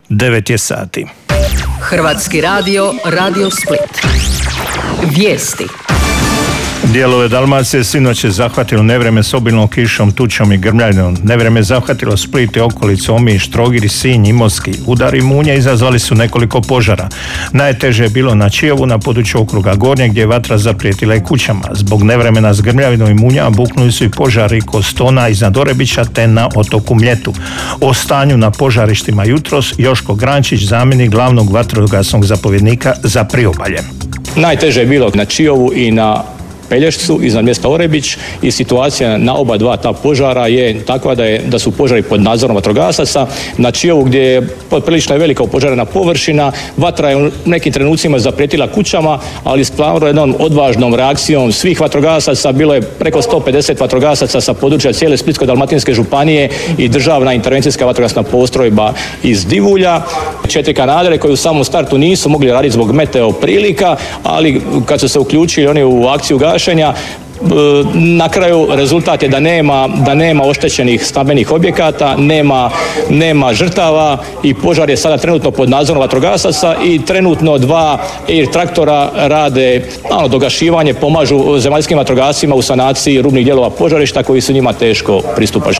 9 je sati. Hrvatski radio, Radio Split. Vijesti. Dijelove Dalmacije sinoć je zahvatilo nevreme s obilnom kišom, tučom i grmljavinom. Nevreme je zahvatilo Split i okolicu, Omiš, Trogir, Sinj, Imotski. Udari munja izazvali su nekoliko požara. Najteže je bilo na Čiovu, na području okruga Gornje, gdje je vatra zaprijetila i kućama. Zbog nevremena s grmljavinom i munjama buknuli su i požari kod Stona iznad Orebića te na otoku Mljetu. O stanju na požarištima jutros Joško Grančić, zamjenik glavnog vatrogasnog zapovjednika za Priobalje. Najteže je bilo na Čiovu i na Pelješcu iznad mjesta Orebić i situacija na oba dva ta požara je takva da su požari pod nadzorom vatrogasaca. Na Čiovu gdje je prilično velika opožarena površina, vatra je u nekim trenucima zaprijetila kućama, ali stvarno jednom odvažnom reakcijom svih vatrogasaca, bilo je preko 150 vatrogasaca sa područja cijele Splitsko-dalmatinske županije i državna intervencijska vatrogasna postrojba iz Divulja. 4 kanadere koji u samom startu nisu mogli raditi zbog meteo prilika, ali kad su se uključili oni u akciju gašenja, na kraju rezultat je da nema oštećenih stambenih objekata, nema žrtava i požar je sada trenutno pod nadzorom vatrogasaca i trenutno 2 air traktora rade dogašivanje, pomažu zemaljskim vatrogascima u sanaciji rubnih dijelova požarišta koji su njima teško pristupačni.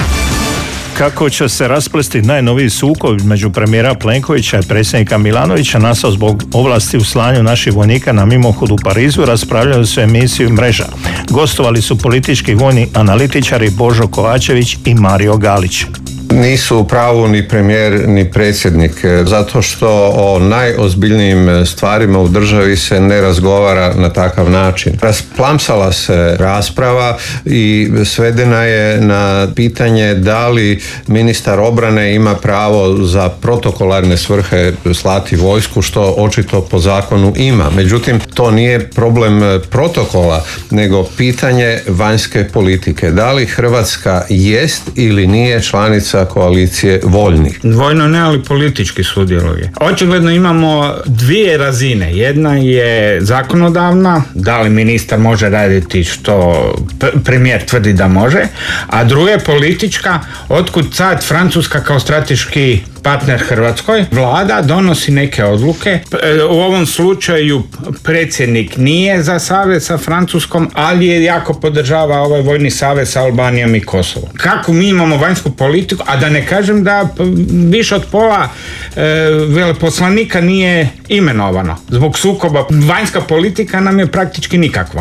Kako će se rasplesti najnoviji sukob između premijera Plenkovića i predsjednika Milanovića nastao zbog ovlasti u slanju naših vojnika na mimohod u Parizu, raspravljali su emisiju Mreža. Gostovali su politički vojni analitičari Božo Kovačević i Mario Galić. Nisu u pravu ni premijer ni predsjednik, zato što o najozbiljnijim stvarima u državi se ne razgovara na takav način. Rasplamsala se rasprava i svedena je na pitanje da li ministar obrane ima pravo za protokolarne svrhe slati vojsku, što očito po zakonu ima. Međutim, to nije problem protokola, nego pitanje vanjske politike. Da li Hrvatska jest ili nije članica koalicije voljnih? Vojno ne, ali politički sudjeluje. Očigledno imamo dvije razine. Jedna je zakonodavna, da li ministar može raditi što premijer tvrdi da može, a druga je politička, otkud sad Francuska kao strateški partner Hrvatskoj, vlada donosi neke odluke. U ovom slučaju predsjednik nije za savez sa Francuskom, ali je jako podržava ovaj vojni savez sa Albanijom i Kosovom. Kako mi imamo vanjsku politiku, a da ne kažem da više od pola veleposlanika nije imenovano. Zbog sukoba vanjska politika nam je praktički nikakva.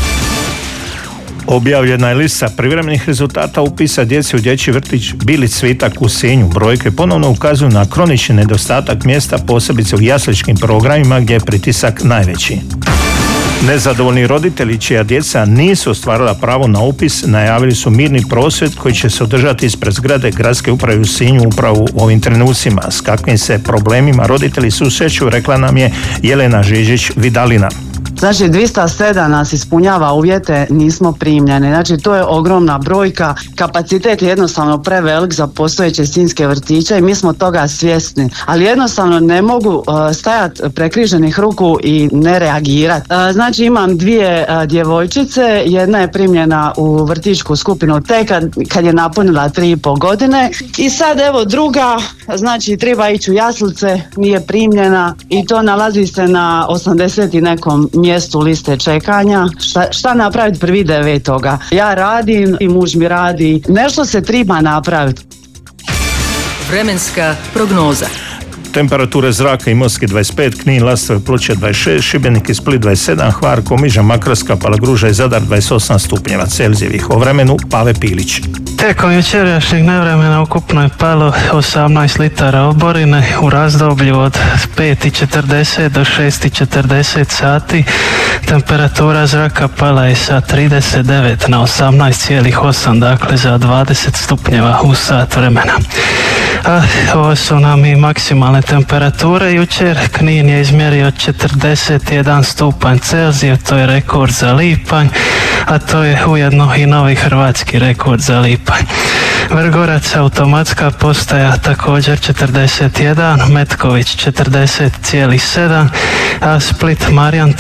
Objavljena je lista privremenih rezultata upisa djece u dječji vrtić Bilić Cvitak u Sinju. Brojke ponovno ukazuju na kronični nedostatak mjesta, posebice u jasličkim programima gdje je pritisak najveći. Nezadovoljni roditelji čija djeca nisu ostvarila pravo na upis najavili su mirni prosvjed koji će se održati ispred zgrade Gradske uprave u Sinju upravo u ovim trenucima. S kakvim se problemima roditelji susreću, rekla nam je Jelena Žižić-Vidalina. Znači 207 nas ispunjava uvjete, nismo primljeni. Znači to je ogromna brojka, kapacitet je jednostavno prevelik za postojeće sinjske vrtiće i mi smo toga svjesni. Ali jednostavno ne mogu stajati prekriženih ruku i ne reagirati. Znači imam 2 djevojčice, jedna je primljena u vrtićku skupinu T kad je napunila 3,5 godine i sad evo druga, znači treba ići u jaslice, nije primljena i to nalazi se na 80 i nekom mjestu liste čekanja. Šta napraviti 1.9. Ja radim i muž mi radi. Nešto se treba napraviti. Vremenska prognoza. Temperature zraka: Imotski 25, Knin, Lastovo, Ploče 26, Šibenik i Split 27, Hvar, Komiža, Makarska, Palagruža i Zadar 28 stupnjeva Celzijevih. O vremenu Pave Pilić. Tijekom jučerašnjeg nevremena ukupno je palo 18 litara oborine u razdoblju od 5:40 do 6:40 sati. Temperatura zraka pala je sa 39 na 18,8, dakle za 20 stupnjeva u sat vremena. Ovo su nam i maksimalne temperature. Jučer Knin je izmjerio 41 stupanj Celzija, to je rekord za lipanj, a to je ujedno i novi hrvatski rekord za lipanj. Vrgorac automatska postaja također 41, Metković 40,7, a Split Marijan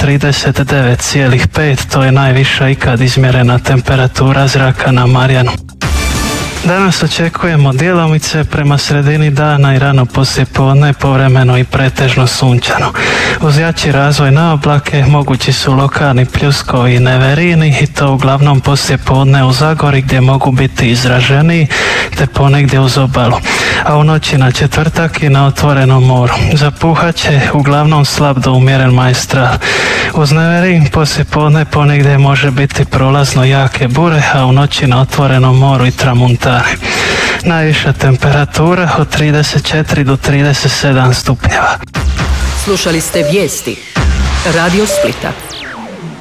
39,5, to je najviša ikad izmjerena temperatura zraka na Marjanu. Danas očekujemo djelomice prema sredini dana i rano poslijepodne povremeno i pretežno sunčano. Uz jači razvoj na oblake mogući su lokalni pljuskovi i neverini i to uglavnom poslijepodne u Zagori gdje mogu biti izraženiji te ponegdje uz obalu. A u noći na četvrtak i na otvorenom moru. Zapuhat će uglavnom slab do umjeren maestral. Uz neverin poslijepodne ponegdje može biti prolazno jake bure, a u noći na otvorenom moru i tramuntane. Najviša temperatura od 34 do 37 stupnjeva. Slušali ste vijesti Radio Splita.